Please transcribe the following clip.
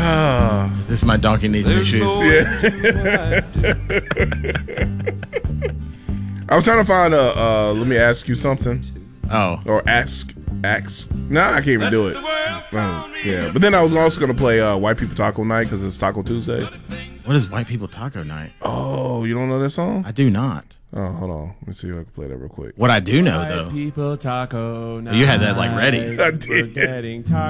This is my donkey needs new shoes. Yeah. I was trying to find a let me ask you something. Oh. Or ask. Nah, I can't even do it. Yeah, but then I was also going to play White People Taco Night because it's Taco Tuesday. What is White People Taco Night? Oh, you don't know that song? I do not. Oh, hold on. Let me see if I can play that real quick. What I do know, though. White People Taco Night. You had that, like, ready. I did. We're getting